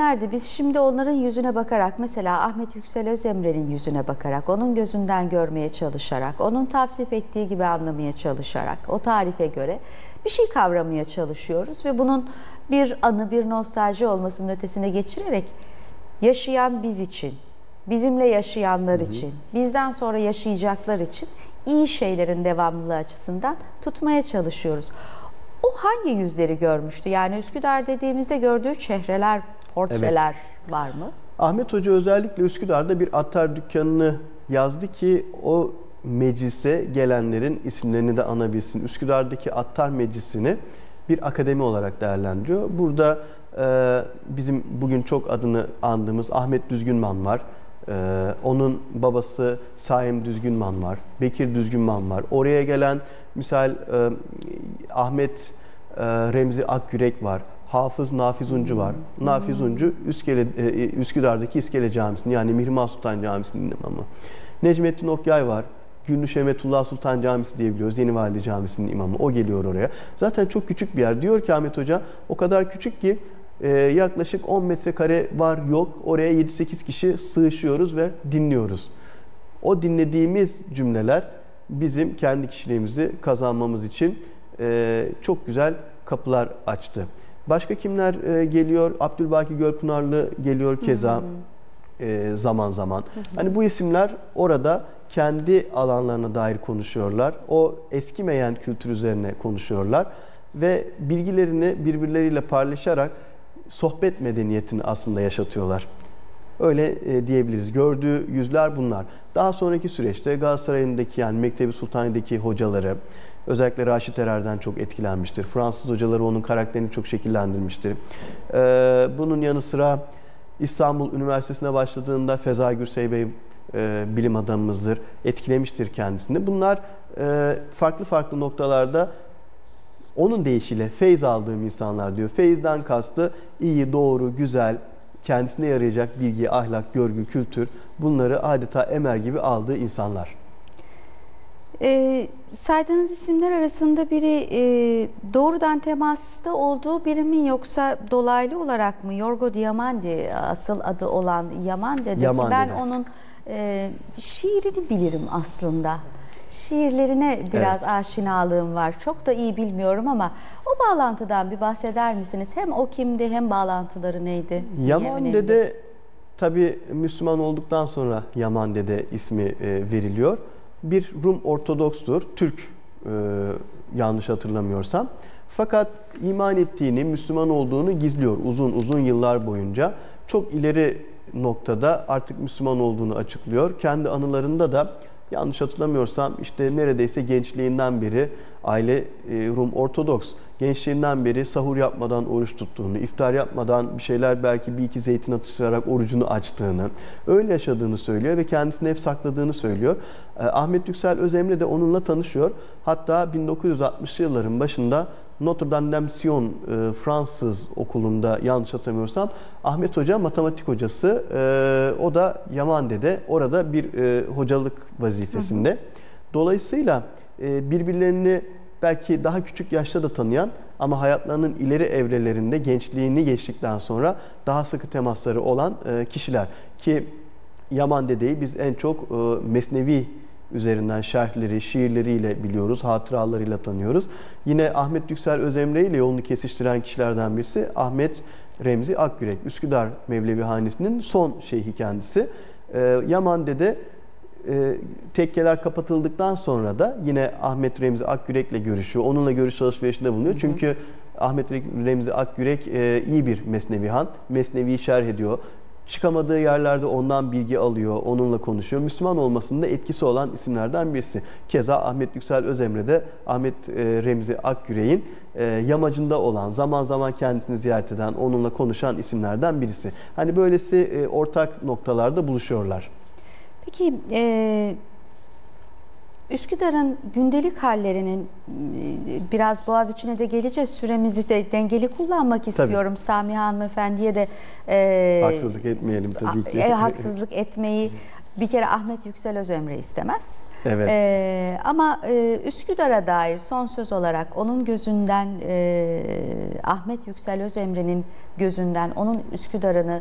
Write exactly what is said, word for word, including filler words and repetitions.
isimlerdi. Biz şimdi onların yüzüne bakarak, mesela Ahmet Yüksel Özemre'nin yüzüne bakarak, onun gözünden görmeye çalışarak, onun tavsif ettiği gibi anlamaya çalışarak, o tarife göre bir şey kavramaya çalışıyoruz ve bunun bir anı, bir nostalji olmasının ötesine geçirerek yaşayan biz için, bizimle yaşayanlar için, bizden sonra yaşayacaklar için iyi şeylerin devamlılığı açısından tutmaya çalışıyoruz. O hangi yüzleri görmüştü? Yani Üsküdar dediğimizde gördüğü çehreler, portreler evet. var mı? Ahmet Hoca özellikle Üsküdar'da bir attar dükkanını yazdı ki o meclise gelenlerin isimlerini de anabilsin. Üsküdar'daki Attar Meclisi'ni bir akademi olarak değerlendiriyor. Burada e, bizim bugün çok adını andığımız Ahmet Düzgünman var. Ee, onun babası Saim Düzgünman var, Bekir Düzgünman var. Oraya gelen misal e, Ahmet e, Remzi Akgürek var, Hafız Nafiz Uncu var. Hmm. Nafiz Uncu Üskele, e, Üsküdar'daki İskele Camisi'nin yani Mihrimah Sultan Camisi'nin imamı. Necmettin Okyay var. Gündüz Şemetullah Sultan Camisi diyebiliyoruz. Yeni Valide Camisi'nin imamı. O geliyor oraya. Zaten çok küçük bir yer. Diyor ki Ahmet Hoca o kadar küçük ki Ee, yaklaşık on metrekare var yok. Oraya yedi sekiz kişi sığışıyoruz ve dinliyoruz. O dinlediğimiz cümleler bizim kendi kişiliğimizi kazanmamız için e, çok güzel kapılar açtı. Başka kimler e, geliyor? Abdülbaki Gölpınarlı geliyor keza hı hı. E, zaman zaman. Hı hı. Hani bu isimler orada kendi alanlarına dair konuşuyorlar. O eskimeyen kültür üzerine konuşuyorlar ve bilgilerini birbirleriyle paylaşarak sohbet medeniyetini aslında yaşatıyorlar. Öyle e, diyebiliriz. Gördüğü yüzler bunlar. Daha sonraki süreçte Galatasaray'ındaki yani Mektebi Sultani'deki hocaları özellikle Raşit Erer'den çok etkilenmiştir. Fransız hocaları onun karakterini çok şekillendirmiştir. E, bunun yanı sıra İstanbul Üniversitesi'ne başladığında Feza Gürsey Bey e, bilim adamımızdır. Etkilemiştir kendisini. Bunlar e, farklı farklı noktalarda onun deyişiyle feyz aldığım insanlar diyor. Feyizden kastı iyi, doğru, güzel, kendisine yarayacak bilgi, ahlak, görgü, kültür bunları adeta emer gibi aldığı insanlar. E, saydığınız isimler arasında biri e, doğrudan temasta olduğu biri mi yoksa dolaylı olarak mı? Yorgo Diamandi asıl adı olan Yamande'deki Yamande'de. Ben onun e, şiirini bilirim aslında. Şiirlerine biraz evet. aşinalığım var. Çok da iyi bilmiyorum ama o bağlantıdan bir bahseder misiniz? Hem o kimdi hem bağlantıları neydi? Yamande'de tabii Müslüman olduktan sonra Yamande'de ismi e, veriliyor. Bir Rum Ortodokstur, Türk e, yanlış hatırlamıyorsam. Fakat iman ettiğini, Müslüman olduğunu gizliyor uzun uzun yıllar boyunca. Çok ileri noktada artık Müslüman olduğunu açıklıyor. Kendi anılarında da yanlış hatırlamıyorsam işte neredeyse gençliğinden beri aile Rum Ortodoks. Gençliğinden beri sahur yapmadan oruç tuttuğunu, iftar yapmadan bir şeyler belki bir iki zeytin atıştırarak orucunu açtığını, öyle yaşadığını söylüyor ve kendisini hep sakladığını söylüyor. Ahmet Yüksel Özemre de onunla tanışıyor. Hatta bin dokuz yüz altmışlı yılların başında Notre Dame de Sion Fransız okulunda yanlış hatırlamıyorsam Ahmet Hoca matematik hocası. O da Yamande'de orada bir hocalık vazifesinde. Hı hı. Dolayısıyla birbirlerini belki daha küçük yaşta da tanıyan ama hayatlarının ileri evrelerinde gençliğini geçtikten sonra daha sıkı temasları olan kişiler. Ki Yamande'yi biz en çok Mesnevi üzerinden şerhleri, şiirleriyle biliyoruz, hatıralarıyla tanıyoruz. Yine Ahmet Yüksel Özemre ile yolunu kesiştiren kişilerden birisi Ahmet Remzi Akgürek. Üsküdar Mevlevi Hanesi'nin son şeyhi kendisi. Yamande'de E, tekkeler kapatıldıktan sonra da yine Ahmet Remzi Akgürek'le görüşüyor. Onunla görüş alışverişinde bulunuyor. Hı hı. Çünkü Ahmet Remzi Akgürek e, iyi bir Mesnevihan. Mesnevi'yi şerh ediyor. Çıkamadığı yerlerde ondan bilgi alıyor, onunla konuşuyor. Müslüman olmasında etkisi olan isimlerden birisi. Keza Ahmet Yüksel Özemre de Ahmet e, Remzi Akgürek'in e, yamacında olan, zaman zaman kendisini ziyaret eden, onunla konuşan isimlerden birisi. Hani böylesi e, ortak noktalarda buluşuyorlar. Peki e, Üsküdar'ın gündelik hallerinin e, biraz Boğaziçi'ne de geleceğiz. Süremizi de dengeli kullanmak istiyorum. Tabii. Samiha Hanımefendi'ye de e, haksızlık etmeyelim tabii ki. E, haksızlık etmeyi bir kere Ahmet Yüksel Özemre istemez. Evet. E, ama e, Üsküdar'a dair son söz olarak onun gözünden e, Ahmet Yüksel Özemre'nin gözünden onun Üsküdar'ını